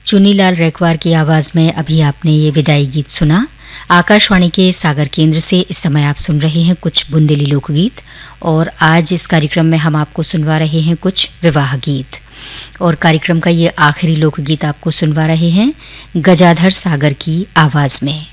चुन्नीलाल रैकवार की आवाज़ में अभी आपने ये विदाई गीत सुना। आकाशवाणी के सागर केंद्र से इस समय आप सुन रहे हैं कुछ बुंदेली लोकगीत और आज इस कार्यक्रम में हम आपको सुनवा रहे हैं कुछ विवाह गीत। और कार्यक्रम का ये आखिरी लोकगीत आपको सुनवा रहे हैं गजाधर सागर की आवाज़ में।